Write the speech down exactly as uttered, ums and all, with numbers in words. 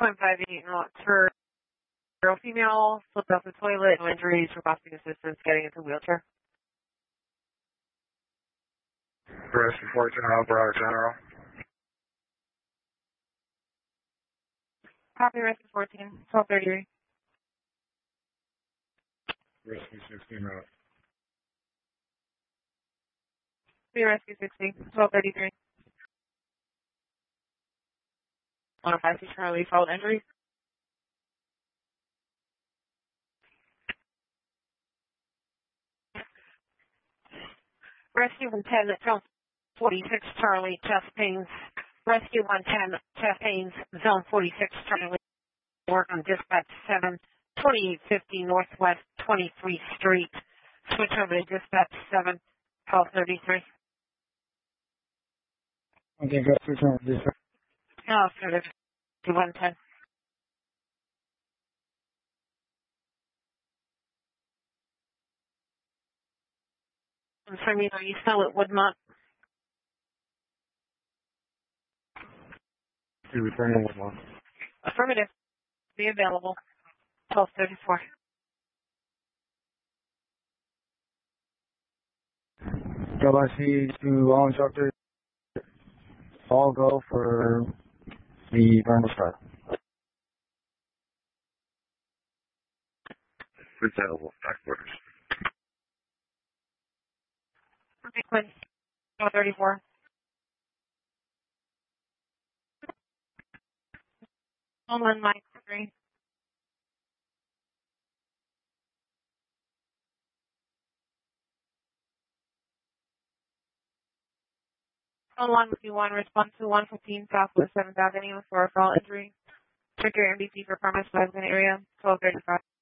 point five eight, for girl female, slipped off the toilet, no injuries, requesting assistance getting into wheelchair. Rescue fourteen, Alvarado General. Copy, Rescue fourteen, twelve thirty-three. Rescue sixteen minutes. Copy, Rescue sixty, twelve thirty-three. one oh five C Charlie, fault injury. Rescue one ten, zone forty-six Charlie, chest pains. Rescue one ten, chest pains, zone forty-six Charlie. Work on dispatch seven, twenty-eight fifty Northwest twenty-three Street. Switch over to dispatch seven, twelve thirty-three. Okay, go switch over to dispatch. Oh, for the one ten. I'm sorry, are you still at Woodmont? You return to Woodmont. Affirmative. Be available. twelve thirty-four. Go I C to all instructors. All go for the burn start. What's that back orders? Frequent. twelve thirty-four. Homeland Mike three. Homeland Q one, response to one fifteen Southwest seventh Avenue for a fall injury. Trigger M B T for premise resident area, twelve thirty-five.